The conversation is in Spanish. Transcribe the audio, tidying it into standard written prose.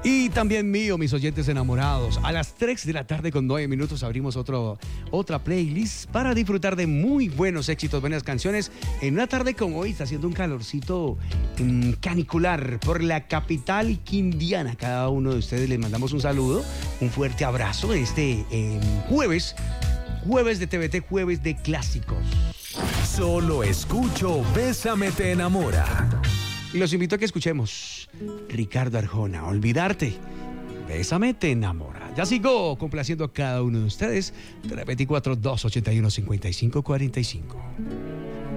Y también mío, mis oyentes enamorados. A las 3 de la tarde con 9 minutos abrimos otra playlist para disfrutar de muy buenos éxitos, buenas canciones. En una tarde como hoy está haciendo un calorcito canicular por la capital quindiana. Cada uno de ustedes les mandamos un saludo, un fuerte abrazo este jueves de TVT, jueves de clásicos. Solo escucho Bésame te enamora. Y los invito a que escuchemos Ricardo Arjona, Olvidarte. Bésame te enamora. Ya sigo complaciendo a cada uno de ustedes. 324-281-5545.